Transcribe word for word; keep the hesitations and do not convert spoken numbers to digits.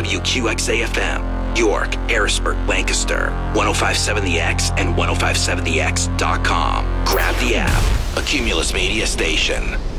W Q X A F M, York, Harrisburg, Lancaster, ten fifty-seven The X and ten fifty-seven the x dot com. Grab the app. A Cumulus Media station.